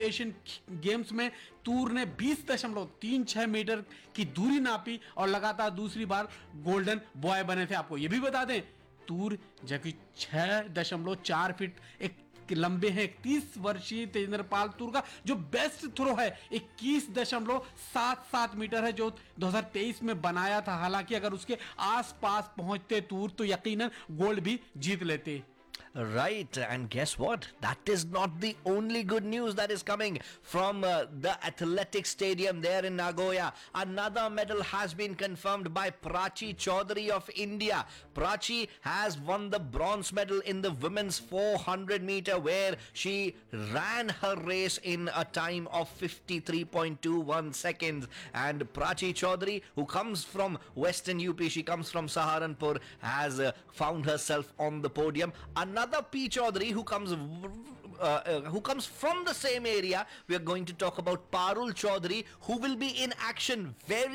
Asian games में तूर ने 20.36 metre की दूरी नापी और लगातार दूसरी बार गोल्डन बॉय बने थे। आपको यह भी बता दें, तूर जबकि 6.4 फीट एक लंबे हैं। 31 वर्षीय तेजिंदर पाल तूर का जो बेस्ट थ्रो है 21.77 मीटर है, जो 2023 में बनाया था। हालांकि अगर उसके आसपास पहुंचते तूर तो यकीनन गोल्ड भी जीत लेते। Right, and guess what? That is not the only good news that is coming from the athletic stadium there in Nagoya. Another medal has been confirmed by Prachi Chaudhary of India. Prachi has won the bronze medal in the women's 400 meter, where she ran her race in a time of 53.21 seconds. And Prachi Chaudhary, who comes from Western UP, she comes from Saharanpur, has found herself on the podium. Another P. Chaudhary who comes from the same area. We are going to talk about Parul Chaudhary, who will be in action very